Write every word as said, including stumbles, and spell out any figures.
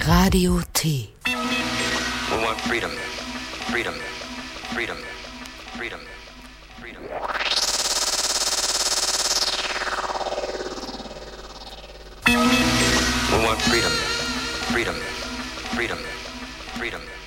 Radio T. We want freedom, freedom, freedom, freedom, freedom. We want freedom, freedom, freedom, freedom.